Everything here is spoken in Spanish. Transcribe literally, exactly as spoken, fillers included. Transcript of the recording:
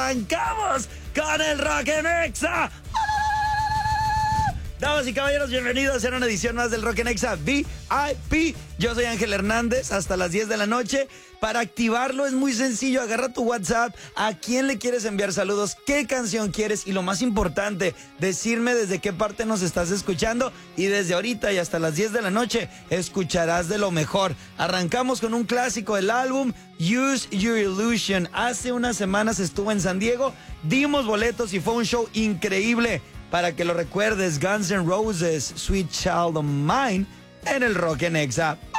arrancamos con el Rock en Exa. Damas y caballeros, bienvenidos a una edición más del Rock en Exa V I P. Yo soy Ángel Hernández, hasta las diez de la noche. Para activarlo es muy sencillo, agarra tu WhatsApp, a quién le quieres enviar saludos, qué canción quieres y lo más importante, decirme desde qué parte nos estás escuchando y desde ahorita y hasta las diez de la noche escucharás de lo mejor. Arrancamos con un clásico del álbum Use Your Illusion. Hace unas semanas estuvo en San Diego, dimos boletos y fue un show increíble. Para que lo recuerdes, Guns N' Roses, Sweet Child of Mine, en el Rock en Exa.